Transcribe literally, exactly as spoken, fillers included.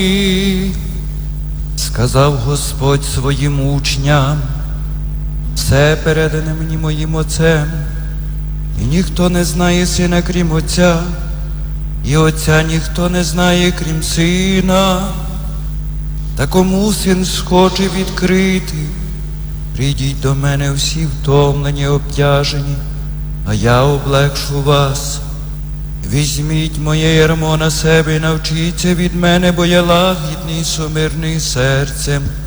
Сказав Господь своїм учням: все передане мені моїм Отцем, і ніхто не знає Сина, крім Отця, і Отця ніхто не знає, крім Сина. Та кому Син схоче відкрити, прийдіть до мене всі втомлені, обтяжені, а я облегшу вас. Візьміть моє ярмо на себе і навчіться від мене, бо я лагідний, сумирний серцем,